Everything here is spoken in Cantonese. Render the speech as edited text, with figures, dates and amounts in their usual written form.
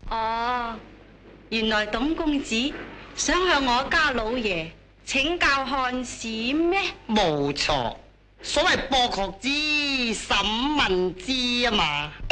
哦，原來董公子想向我家老爺請教漢史咩？ 冇錯，所謂博學之，審問之啊嘛。